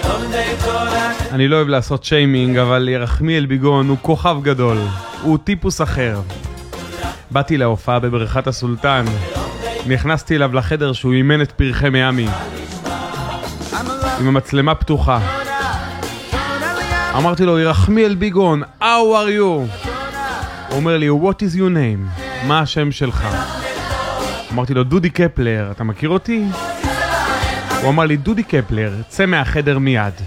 אני לא אוהב לעשות שיימינג, אבל ירחמיאל ביגון הוא כוכב גדול. הוא טיפוס אחר. באתי להופעה בבריכת הסולטן. נכנסתי אליו לחדר שהוא אימן את פרחי מיאמי. עם המצלמה פתוחה. אמרתי לו, ירחמיאל ביגון, how are you? הוא אומר לי, what is your name? מה השם שלך? אמרתי לו, דודי קפלר, אתה מכיר אותי? הוא אמר לי, דודי קפלר, צא מהחדר מיד.